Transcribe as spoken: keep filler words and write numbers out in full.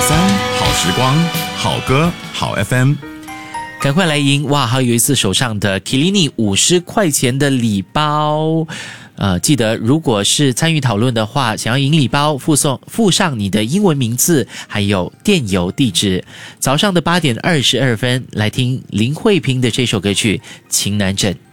三好时光，好歌好 F M。 赶快来赢！哇，还有一次手上的 Kilini 五十块钱的礼包。呃，记得如果是参与讨论的话，想要赢礼包，附送附上你的英文名字，还有电邮地址。早上的八点二十二分，来听林慧萍的这首歌曲《情难枕》。